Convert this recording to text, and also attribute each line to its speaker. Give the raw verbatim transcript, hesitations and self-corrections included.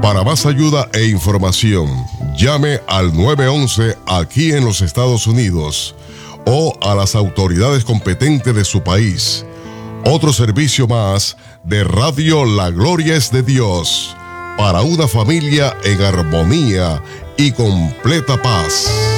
Speaker 1: Para más ayuda e información, llame al nueve once aquí en los Estados Unidos o a las autoridades competentes de su país. Otro servicio más de Radio La Gloria es de Dios, para una familia en armonía y completa paz.